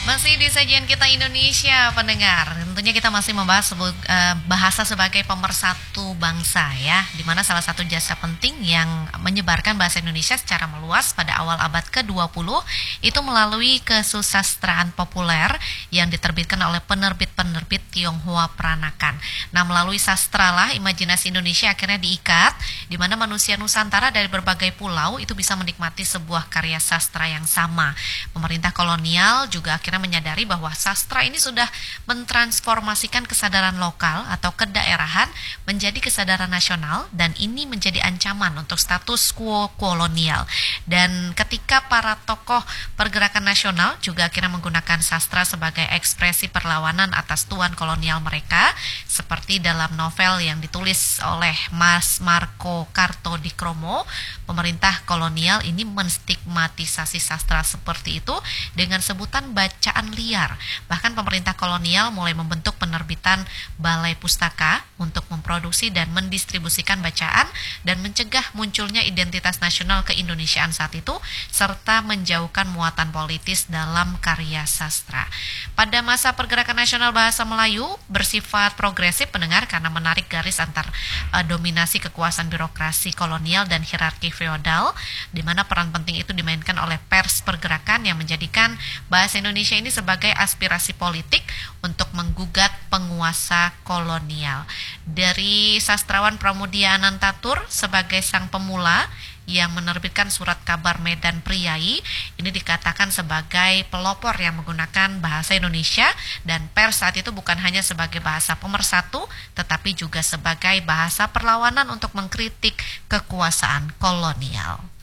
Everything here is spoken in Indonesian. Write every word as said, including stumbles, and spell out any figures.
Masih di sajian kita Indonesia, pendengar. Tentunya kita masih membahas sebu- eh, bahasa sebagai pemersatu bangsa ya, di mana salah satu jasa penting yang menyebarkan bahasa Indonesia secara meluas pada awal abad ke dua puluh itu melalui kesusastraan populer yang diterbitkan oleh penerbit-penerbit Tionghoa Peranakan. Nah, melalui sastra lah imajinasi Indonesia akhirnya diikat, di mana manusia Nusantara dari berbagai pulau itu bisa menikmati sebuah karya sastra yang sama. Pemerintah kolonial juga akhirnya menyadari bahwa sastra ini sudah mentransformasikan kesadaran lokal atau kedaerahan menjadi kesadaran nasional, dan ini menjadi ancaman untuk status quo kolonial. Dan ketika para tokoh pergerakan nasional juga akhirnya menggunakan sastra sebagai ekspresi perlawanan atas tuan kolonial mereka, seperti dalam novel yang ditulis oleh Mas Marco Kartodikromo, pemerintah kolonial ini menstigmatisasi sastra seperti itu dengan sebutan bacaan liar. Bahkan pemerintah kolonial mulai membentuk penerbitan balai pustaka untuk memproduksi dan mendistribusikan bacaan dan mencegah munculnya identitas nasional keindonesiaan saat itu, serta menjauhkan muatan politis dalam karya sastra. Pada masa pergerakan nasional bahasa Melayu bersifat progresif, pendengar, karena menarik garis antar uh, dominasi kekuasaan birokrasi kolonial dan hierarki feodal, di mana peran penting itu dimainkan oleh pers pergerakan yang menjadikan bahasa Indonesia ini sebagai aspirasi politik untuk menggugat penguasa kolonial. Dari sastrawan Pramudia Anantatur sebagai sang pemula yang menerbitkan surat kabar Medan Priai, ini dikatakan sebagai pelopor yang menggunakan bahasa Indonesia, dan pers saat itu bukan hanya sebagai bahasa pemersatu, tetapi juga sebagai bahasa perlawanan untuk mengkritik kekuasaan kolonial.